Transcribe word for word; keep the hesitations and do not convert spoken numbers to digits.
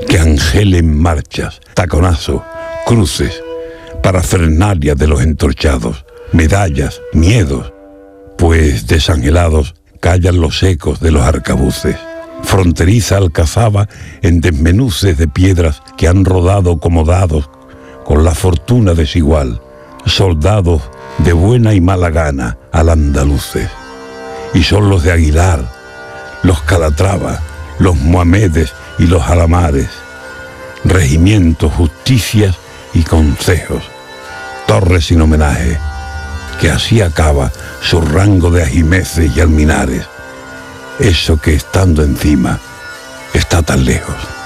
que angelen marchas, taconazos, cruces, parafernalia de los entorchados, medallas, miedos, pues desangelados callan los ecos de los arcabuces. Fronteriza alcazaba en desmenuces de piedras que han rodado como dados con la fortuna desigual, soldados de buena y mala gana al andaluces. Y son los de Aguilar, los Calatrava, los Mohamedes y los Alamares, regimientos, justicias y concejos, torres sin homenaje, que así acaba su rango de ajimeces y alminares, eso que estando encima está tan lejos.